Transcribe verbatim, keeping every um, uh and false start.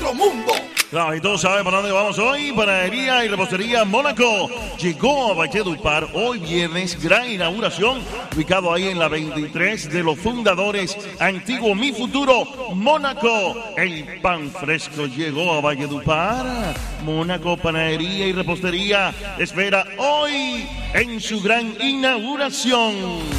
nuestro mundo. Claro, y todos saben para dónde vamos hoy. Panadería y repostería Mónaco llegó a Valledupar hoy viernes, gran inauguración, ubicado ahí en la veintitrés de los fundadores, antiguo Mi Futuro, Mónaco. El pan fresco llegó a Valledupar. Mónaco Panadería y Repostería espera hoy en su gran inauguración.